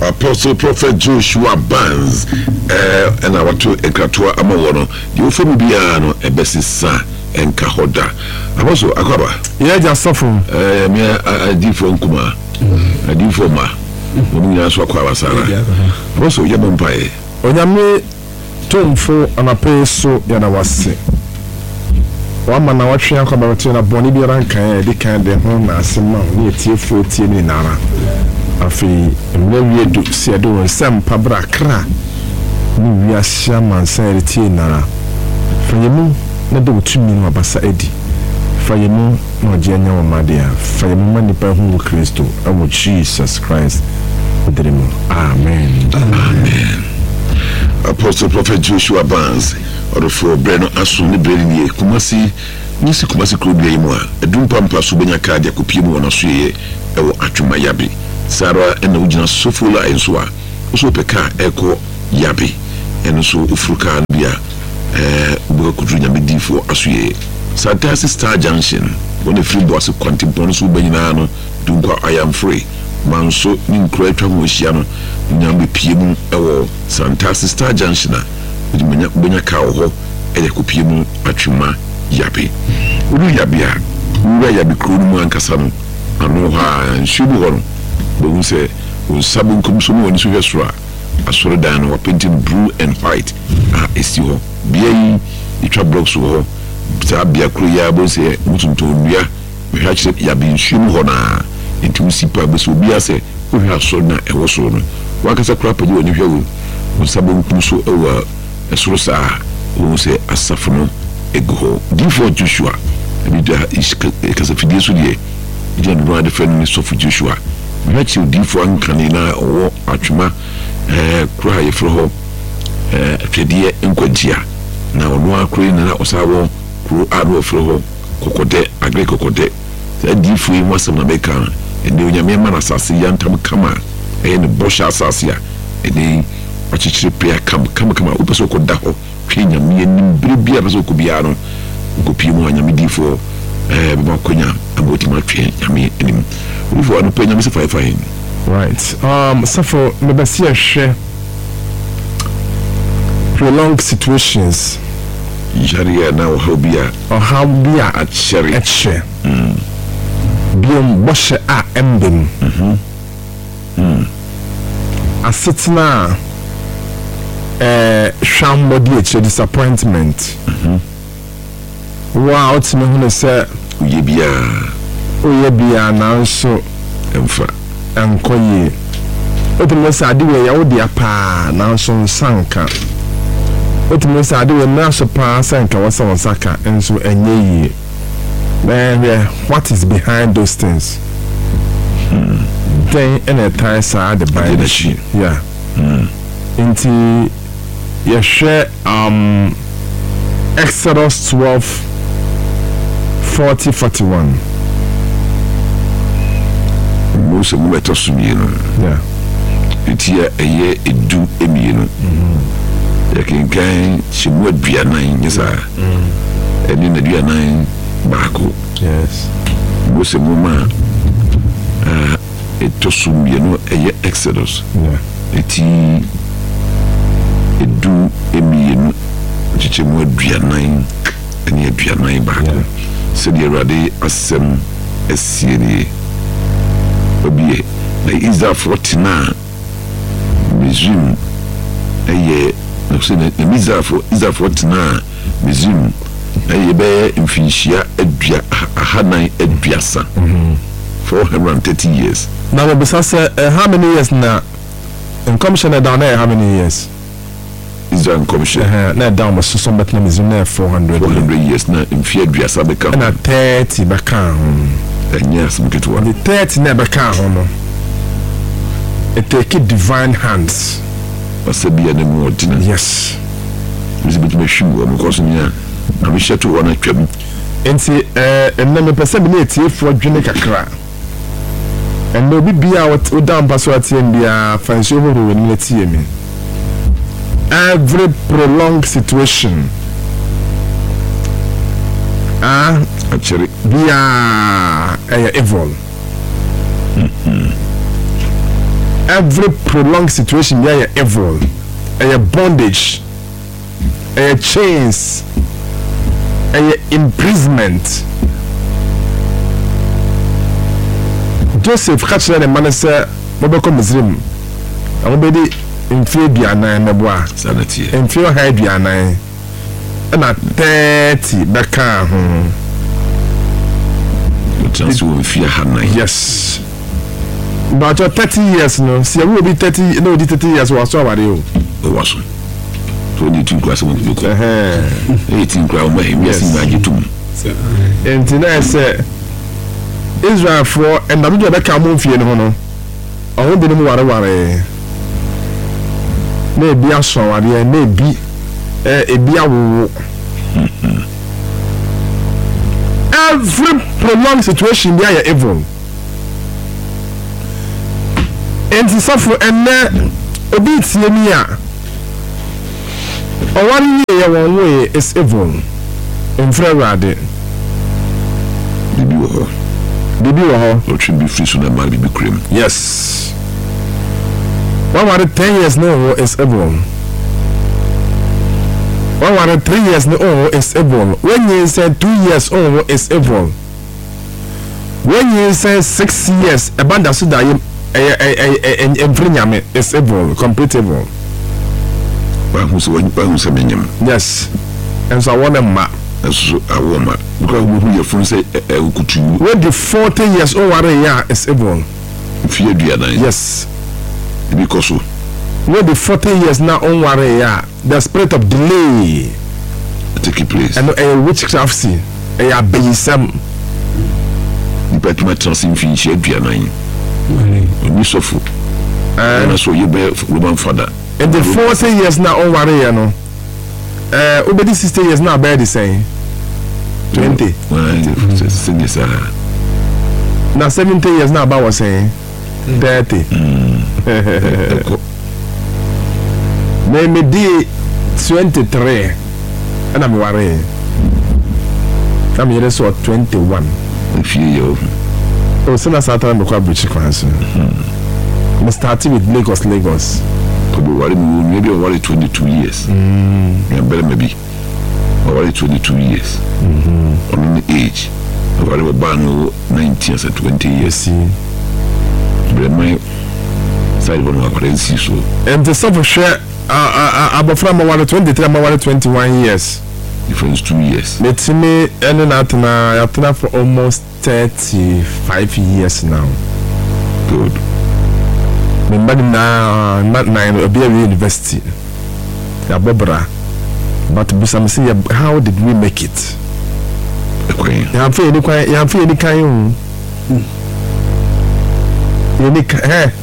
Apostle Prophet Joshua Barnes and our two Ekratwa Amawono, the Ufumi Biano, a Bessisa and Kahoda. I'm also Akaba. Yeah, just suffering. I did from Kuma. I did for Ma. Swakwa Sara. Also, Yabampai. Onyame Tomfo and a peso Yanawasi. One man, I watch you come out in a bonny ranka, the kind of home as a man near T14 in Nara. Afi mwe do se do nsem pabra kra ni wi ahia mansan tie nara fayemu na do tumi no abasa edi fayemu no jenya wo madia fayemu manipa hu Kristo awo Jesus Christ odremo amen amen. Apostle Prophet Joshua Barnes or for Breno asu ni breni kumasi nisi kumasi krobia yimu a edumpa mpa so benya card ya kopiemu wona so ye ewo atwuma yabi Sarah and the original Sofula and so also peka echo yabi and so ufruka bia kudrunya midi for asuye Santasi Star Junction when the free boss contemporary so benino dunko I am free manso nin kroetwa mo hia nyambe piemu ewo Santasi Star Junction with benya ka ho kopiemu atwuma yabi uru yabi a uru yabi kru mu ankasa no ano ha nshubu ho we say we sabun kum so woni so hwesura asoro dan no painting blue and white esi ho bia itwa blocks ho ta bia kro ya bo say mutunto nua we ha kire ya bi nhwim ho na nti sipa be so bia say we ha so na ewo so no wakasa kra pa woni hwewu we sabun kum so ewa esoro sa we say asafo no ego before Joshua bi da ikasa fidie so die ije no friend so for Joshua Match you differ canina or Achuma cry for her Fedia Inquadia. Now, no crane and Osawa, crew arrow for her, Cocode, Agri Cocode. That differ was an American, and the Yaman Assassin Yantam Kama, and Bosch Assasia, and they watch it repair come, Upaso Codaho, Kenya, me and Bribia Bazocubiano, Copimo and Yamidi for Baconia, and what my train, Yami, and we for an opinion, Mr. Fine. Right. So for Mebasia share prolonged situations. Jaria now Hobia or how be at Sherry at share. Biom Boshe a ending. A sitna shambody a disappointment. Wow, it's me who say Uyebia now so Enkoye. What most I do a Yodia pa now so sanka. What most I do a naso pa sanka was on Saka and so enye. Man, what is behind those things? Then in a time side the by the sheep. Yeah. Into you share Exodus 12:40-41. Most of them were tossing, yeah. It's here a year, it do a million. You can gain some would be a 9, yes, sir. And in the year 9, Baco. Yes. Most of them it tossum, a year Exodus. Yeah. It do a million, which would be a 9, and yet be a 9 Baco. So the Radi Assem, a CD. Obiye na Israel 49 Mizum eye no se na Israel 49 Mizum eye be mfinhia adua ahanan aduasa 430 years. Now we say how many years na in commission down there how many years? Israel commission na down was so bet na Mizum na 400 years na mfia aduasa beka na 30 beka yes, the 30 never can no. It take it divine hands. Be any more dinner. Yes. It's a bit of shoe, I'm causing you. I'm sure to one at Kevin. And say, and then the possibility for Junica crack. And no be out down Baswati and the fancy over when let's see me. Every prolonged situation. Actually, we are evil. every prolonged situation there are evil, a bondage, a chains, a imprisonment. Joseph catch the man say Mobeko Muslim. Obedi mfie duana na boa sanity mfie ha duana na 30 beka ho chance wo mfie ha na yes but 30 years no see we be 30 no 30 years was so aware o was 22 class mo ko 18 class mo yes na gitum entina say Israel for and na do beka mo mfie no no awon de mo ware na ebi asọwari na ebi awowo. Every prolonged situation there are evil. And the suffer and obi tie mi a owari ye one way is evil. In February. Bibi wo ho. O trim bi free so na ma bibi krem. Yes. 10 years no is evil. 3 years no is evil. When you say 2 years is evil. When you say 6 years abanda so that you is evil, complete evil. Yes. And so I want them ma. So I want ma. Because we your phone say ukutu. When the 40 years is evil. Fear yes. Because when the 40 years now on the spirit of delay take place and a witchcraft see a bayisam department transim finish aduanan oni sofo and so you be Roman father and the 40 years now on no obedi 60 years now bear the same 20 now 70 years now about was saying 30 maybe 23 and I'm worried. I'm here so 21 if you oh so na Saturday me kwa bridge class me starting with Lagos could be worried maybe worry 22 years yeah better maybe worry 22 years on the age worry about 19 and 20 years my side one apparently so and the suffer share abofra ma 23 ma 21 years difference 2 years let me and not na yatna for almost 35 years now good remember na not nine be a university ya bobra but busam say how did we make it okay ya fe any kind unique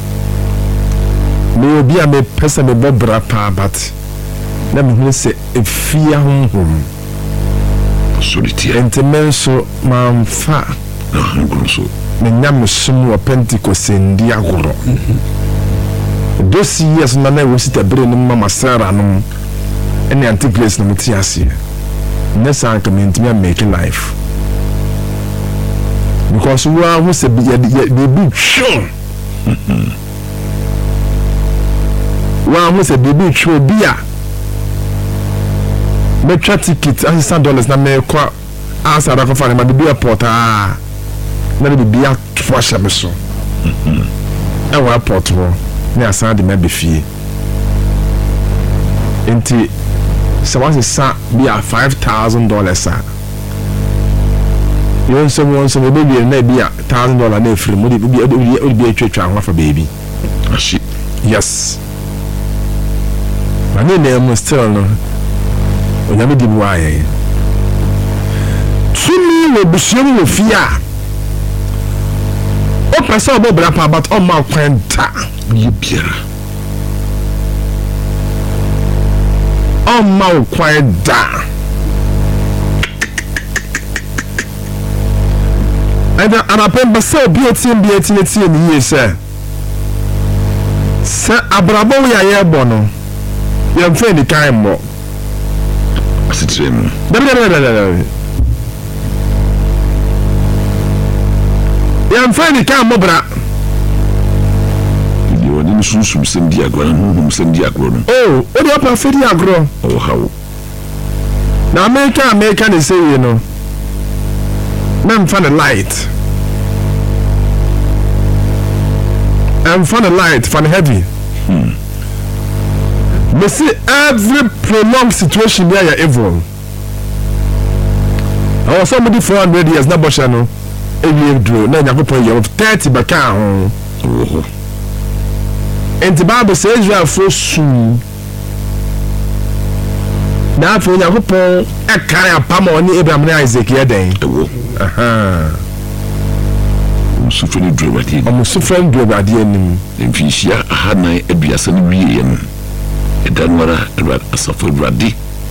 me obi a me pesa me bobra pa but na me say efia honhom solitaire entimenso mamfa na ngonso me nyam sum o Pentecost ndi agoro those years na we sit abre no mama Sarah no ene anti-grace no mutiase nessa anka me ntimi make life because we are who say be sure wa mo se bibi tro bia me try ticket $100 na me kwa asa da fa ma bibi airport na bibi a twasha me so e wa airport ho na asa de me be fie enti se was sa bia $5,000 yon so me baby na bia $1,000 na free mo de bibi atwatwa ho fa baby ashi yes and then still no onyame di buaye tumi we busuam we fia o pesa obo bra pa but o ma kwenta ye biara o ma kwenta and apemba say bi etie ni ye say abrabo ya ye bono yam fe ni kan mo asitrem yam fe ni kan mo bra ni woni no susum sem di agro no sem di agro no oh o de apa fe di agro oh how na America they say you know men find the light and find the light find the heavy we see every prolonged situation there are evil. Oh, somebody 400 years na bosha no ewie dro na Yakopon year of 30 baka ho oh and the Bible says Israel for soon na for Yakopon e kan apam oni Abraham na Isaac ye den oh sufeni dro bati o sufeni dro badi anim mfishia ahanan aduasa no wie ye no edanwara asafo radi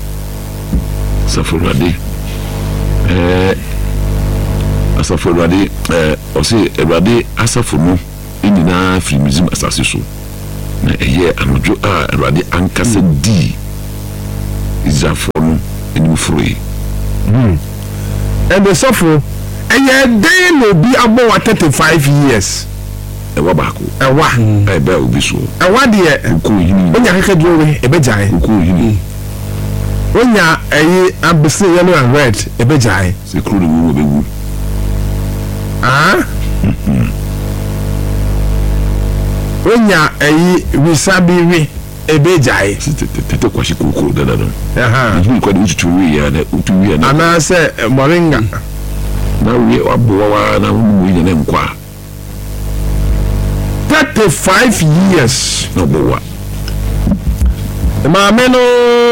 asafo radi osi radi asafo no nyina filmizim asase so na eye anojo a radi ankasa di izafo no eni free and the suffer eye dey no bi abo 35 years ewa bako ewa ebe obi so ewa de ko yini onya keke dwowe ebejai ko yini onya ayi abese yellow and red ebejai se kru de wo bewu onya ayi wisabiwi ebejai tete kwashi kokoro dada no aha ko de utuwi ya na utuwi na ana se moringa na we abowa na mu yin na nkwa 35 years no bowa maame no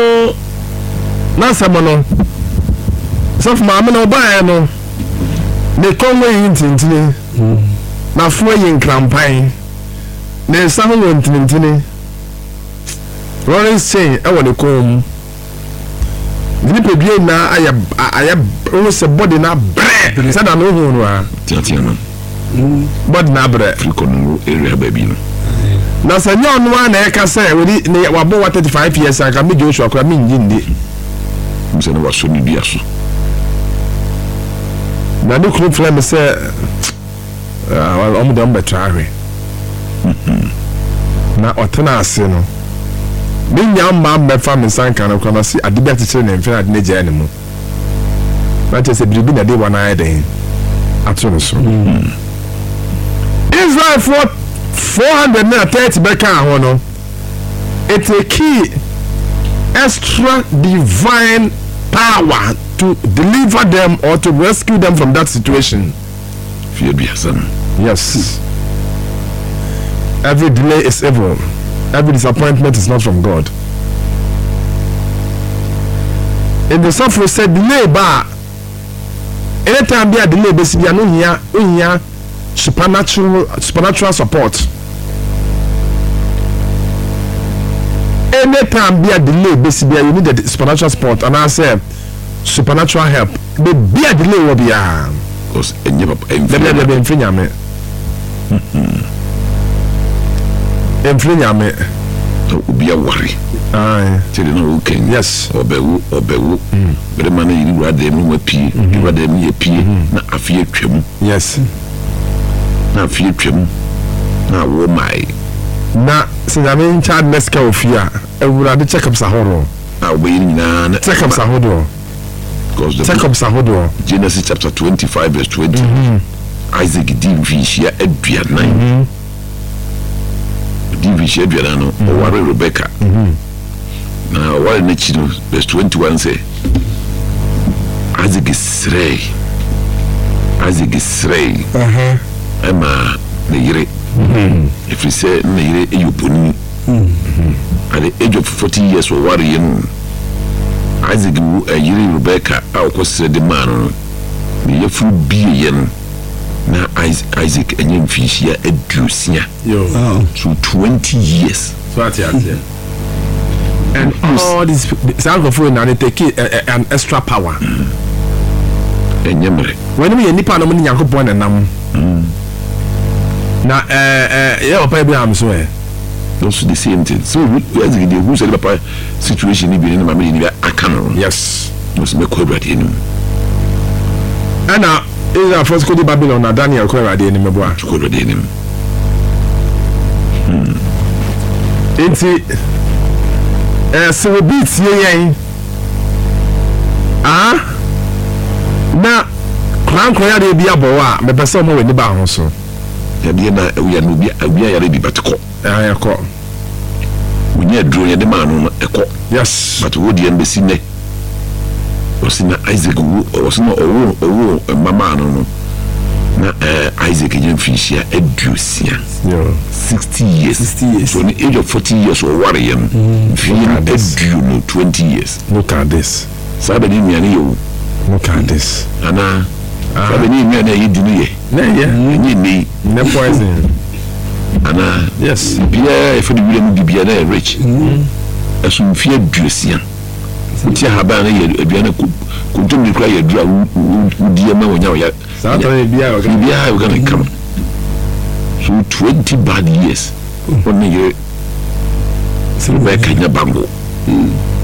na samono so maame no ba no ne konwe yin tintini na fo yin krampan ne saho won tintini Lawrence Chain e won kom ni pedue na aya o se body na bre se da no hu no a tiatia no body na bre kono area baby no na se nyo no na e ka se we ni wabo 35 years aka me Joshua akra me nyi ndi mse no waso ni bia so na ne kru flame se well dam betrare na otena ase no binya mma mbefa me sanka no kono si adibia tete ne mfe ade ne gya ne mu na tese biribi na de wana ayden ato no so Israel for 430 beka ho no it's a key extra divine power to deliver them or to rescue them from that situation. Fear be Hassan. Yes. Every delay is evil. Every disappointment is not from God. In the software said delay bar. Anytime there delay basically no here supernatural support. Anytime there delay basically you need the supernatural support and I say supernatural help. The be a delay will be because enye papa emfrinyame obi awari tell no ken yes obewu bere man yi rade mu mapie rade mu yepie na afie twam yes na afie twam na wo mai na siname child meska ofia ewurade check up sahoro na obeyi nyina na check up sahoro because the check up sahoro Genesis chapter 25 verse 20 Isaac did vishia aduanan did vishia aduanan no ware Rebecca na ware na chino verse 21 say Isaac is stray ama na yire if you say na yire eyoponi at the age of 40 years or ware yen Isaac yiri Rebecca akwose de man no me yafu bie yen na Isaac enye mfishia adusia so 20 years so at and all this sound of na they take an extra power enye mere when we nipa no mu Yakobon nam na yeah papa Abraham so also the same thing so Isaac dey who say papa situation ni bi ni mama ni akano yes no se me ko brade enu ana Israel first go to Babylon na Daniel ko brade enu mebo a ko brade enu nti sɛ obi tie yɛn na krankran yare bi abɔ a mepɛ sɛ ɔmo w'ani ba ho so yadeɛ na ɛwuya no obi ayare bi batekɔ ayɛkɔ wonya aduro yɛde maa no ɛkɔ yes but wo deɛ mbɛsi nɛ ɔsi na Isaac ɔsi na ɔwo mama no na Isaac yɛn finhyia aduosia 60 years so in the age of 40 years or ware yɛn finhyia aduo no 20 years. Look at this. Sabe ni miane yo. Look at this. Ana sabe ni miane yi dinu ye. Ni ne poison. Ana yes. Bia if the William bibia na rich. Asum fie aduosia. Uti haba na ye aduana kuntum ni kra ye dura udi ma wonya wo ya. Sa ta bia you gonna come. So 20 bad years. One year. Silver Kenya Bango.